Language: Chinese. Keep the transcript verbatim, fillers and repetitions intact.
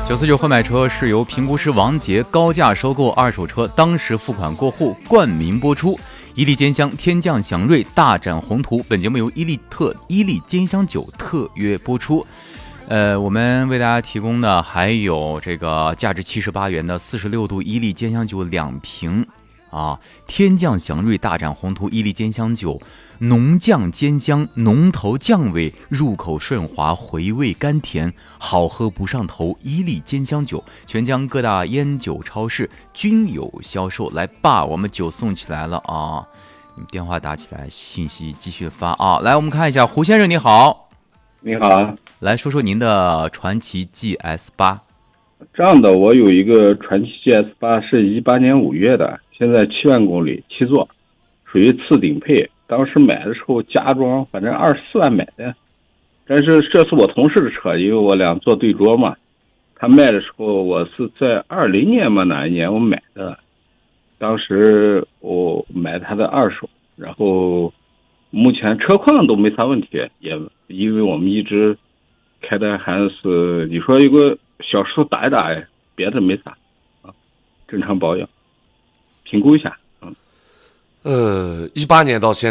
九四九换买车是由评估师王杰高价收购二手车，当时付款过户，冠名播出。伊利兼香天降祥瑞大展宏图，本节目由伊利特伊利兼香酒特约播出。呃，我们为大家提供的还有这个价值七十八元的四十六度伊利兼香酒两瓶啊，天降祥瑞大展宏图伊利兼香酒，浓酱兼香，浓头酱味，入口顺滑，回味甘甜，好喝不上头。伊利兼香酒，全江各大烟酒超市均有销售。来吧，我们酒送起来了啊！你们电话打起来，信息继续发啊！来，我们看一下，胡先生你好， 你好， 来说说您的传祺 G S 八。 这样的，我有一个传祺 G S 八，是一八年五月的，现在七万公里，七座，属于次顶配。当时买的时候加装，反正二十四万买的，但是这是我同事的车，因为我俩坐对桌嘛。他卖的时候，我是在二零年嘛哪一年我买的，当时我买他的二手，然后目前车况都没啥问题，也因为我们一直开的还是你说有个小石头打一打，别的没啥啊，正常保养，评估一下。 呃，一八年到现在。